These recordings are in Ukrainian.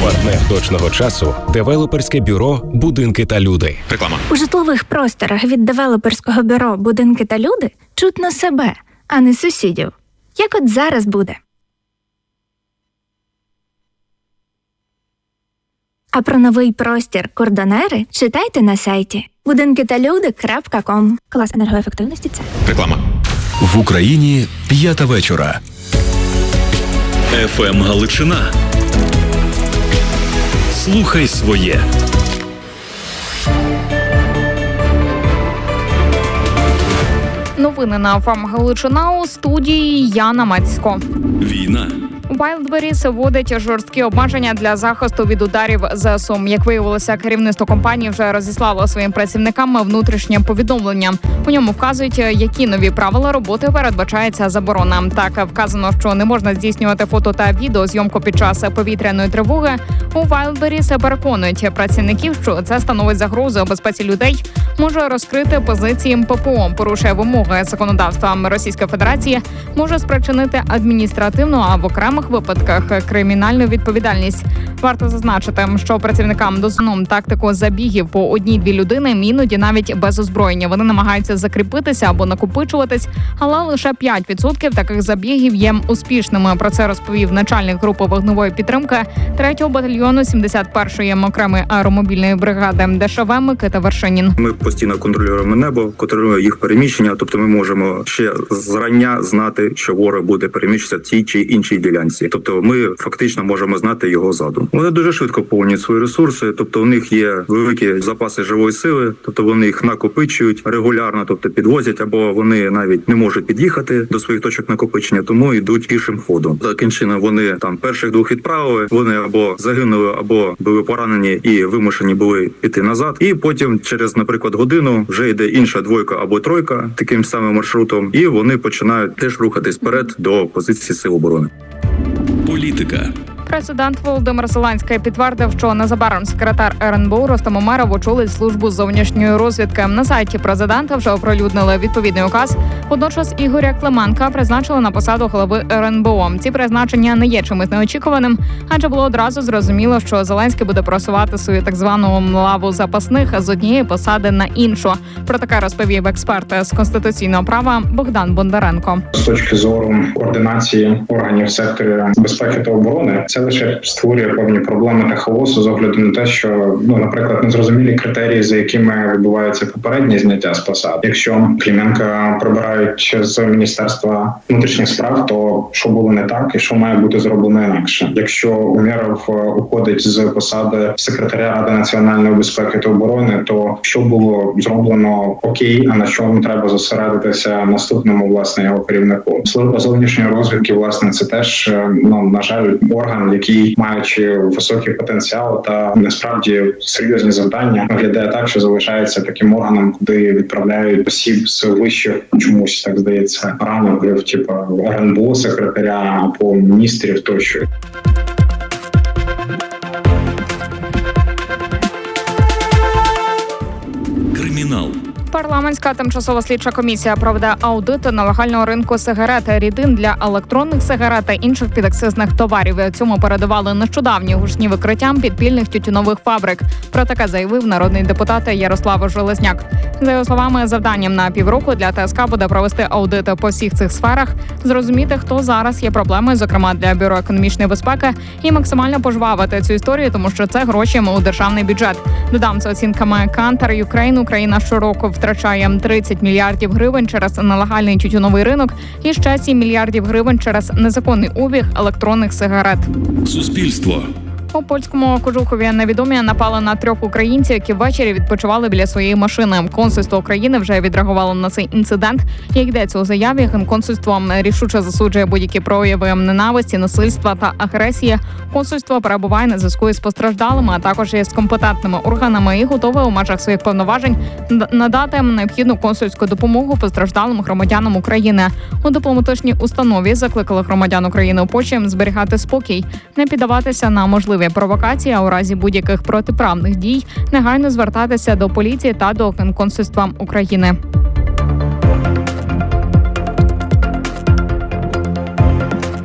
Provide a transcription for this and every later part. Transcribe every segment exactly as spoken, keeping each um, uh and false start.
Партнер точного часу – девелоперське бюро «Будинки та люди». Реклама. У житлових просторах від девелоперського бюро «Будинки та люди» чутно себе, а не сусідів. Як от зараз буде. А про новий простір «Кордонери» читайте на сайті будинки та люди крапка ком. Клас енергоефективності – це. Реклама. В Україні п'ята вечора. еф ем Галичина. Слухай своє. Новини на еф ем Галичина, у студії Яна Мацько. Війна. Wildberries вводить жорсткі обмеження для захисту від ударів ЗСУ. Як виявилося, керівництво компанії вже розіслало своїм працівникам внутрішнє повідомлення. У ньому вказують, які нові правила роботи передбачається заборона. Так, вказано, що не можна здійснювати фото та відеозйомку під час повітряної тривоги. У Wildberries переконують працівників, що це становить загрозу безпеці людей, може розкрити позиції ППО, порушує вимоги законодавства Російської Федерації, може спричинити адміністративну, а в окремих випадках кримінальну відповідальність. Варто зазначити, що працівникам дозволяють тактику забігів по одній-дві людини, іноді навіть без озброєння. Вони намагаються закріпитися або накопичуватись, але лише п'ять відсотків таких забігів є успішними. Про це розповів начальник групи вогневої підтримки третього батальйону сімдесят першої окремої аеромобільної бригади ДШВ Микита Вершинін. Ми постійно контролюємо небо, контролюємо їх переміщення, тобто ми можемо ще зрання знати, що ворог буде переміщатися в цій чи іншій ділянці. Тобто ми фактично можемо знати його задум. Вони дуже швидко поповнюють свої ресурси, тобто у них є великі запаси живої сили, тобто вони їх накопичують регулярно, тобто підвозять, або вони навіть не можуть під'їхати до своїх точок накопичення, тому йдуть пішим ходом. Таким чином вони там перших двох відправили, вони або загинули, або були поранені і вимушені були піти назад. І потім через, наприклад, годину вже йде інша двойка або тройка таким самим маршрутом, і вони починають теж рухатись вперед до позиції сил оборони. Політика. Президент Володимир Зеленський підтвердив, що незабаром секретар ер ен бе у Ростом Умеров очолить службу зовнішньої розвідки. На сайті президента вже оприлюднили відповідний указ. Водночас Ігоря Клименка призначили на посаду голови ер ен бе о. Ці призначення не є чимось неочікуваним, адже було одразу зрозуміло, що Зеленський буде просувати свою так звану лаву запасних з однієї посади на іншу. Про таке розповів експерт з конституційного права Богдан Бондаренко. З точки зору координації органів сектору безпеки та оборони, це лише створює певні проблеми та хаосу з огляду на те, що, ну, наприклад, незрозумілі критерії, за якими відбувається попереднє зняття з посад. Якщо Клименка прибирають з Міністерства внутрішніх справ, то що було не так і що має бути зроблено інакше? Якщо Умєров уходить з посади секретаря Ради національної безпеки та оборони, то що було зроблено окей, а на чому треба зосередитися наступному, власне, його керівнику? Служба зовнішньої розвідки, власне, це теж, ну, на жаль, орган, який, маючи високий потенціал та насправді серйозні завдання, виглядає так, що залишається таким органом, куди відправляють осіб з вищих, чомусь так здається, рангів, типу ер ен бе о, секретаря або міністрів тощо. Кримінал. Парламентська тимчасова слідча комісія проведе аудит нелегального ринку сигарет, рідин для електронних сигарет та інших підакцизних товарів. Цьому передавали нещодавні гучні викриття підпільних тютюнових фабрик. Про таке заявив народний депутат Ярослав Железняк. За його словами, завданням на півроку для те ес ка буде провести аудит по всіх цих сферах, зрозуміти, хто зараз є проблемою, зокрема для Бюро економічної безпеки, і максимально пожвавити цю історію, тому що це гроші у державний бюджет. Додам, за оцінками Kantar Ukraine, Україна щороку втрачає тридцять мільярдів гривень через нелегальний тютюновий ринок і ще сім мільярдів гривень через незаконний обіг електронних сигарет. Суспільство. У польському Кожухові невідомі напали на трьох українців, які ввечері відпочивали біля своєї машини. Консульство України вже відреагувало на цей інцидент. Як йдеться у заяві, консульство рішуче засуджує будь-які прояви ненависті, насильства та агресії. Консульство перебуває на зв'язку із постраждалими, а також із компетентними органами і готове у межах своїх повноважень надати необхідну консульську допомогу постраждалим громадянам України. У дипломатичній установі закликали громадян України у Польщі зберігати спокій, не піддаватися на можливі провокації, а у разі будь-яких протиправних дій негайно звертатися до поліції та до консульства України. І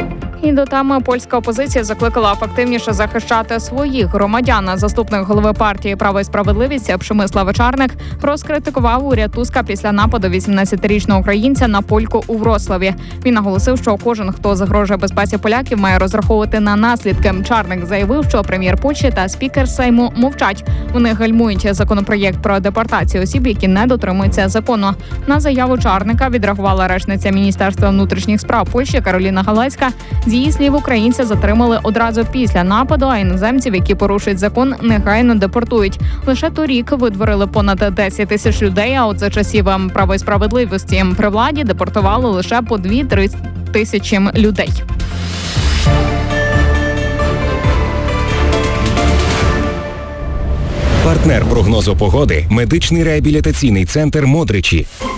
Змін до теми польська опозиція закликала ефективніше захищати своїх громадян. Заступник голови партії «Право і справедливість» Przemysław Czarnek розкритикував уряд Туска після нападу вісімнадцятирічного українця на польку у Вроцлаві. Він наголосив, що кожен, хто загрожує безпеці поляків, має розраховувати на наслідки. Czarnek заявив, що прем'єр Польщі та спікер Сейму мовчать. Вони гальмують законопроєкт про депортацію осіб, які не дотримуються закону. На заяву Czarnka відреагувала речниця Міністерства внутрішніх справ Польщі Кароліна Галецька. З її слів, українця затримали одразу після нападу, а іноземців, які порушують закон, негайно депортують. Лише торік видворили понад десять тисяч людей, а от за часів «Право і справедливості» при владі депортували лише по дві-три тисячі людей. Партнер прогнозу погоди – медичний реабілітаційний центр «Модричі».